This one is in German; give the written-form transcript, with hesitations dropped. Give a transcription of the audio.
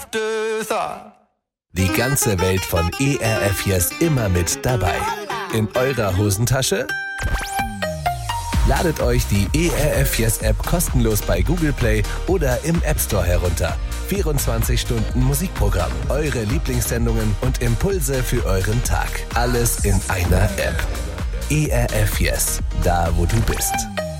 afterthought. Die ganze Welt von ERF Yes immer mit dabei. In eurer Hosentasche? Ladet euch die ERF Yes App kostenlos bei Google Play oder im App Store herunter. 24 Stunden Musikprogramm, eure Lieblingssendungen und Impulse für euren Tag. Alles in einer App. ERF Yes, da wo du bist.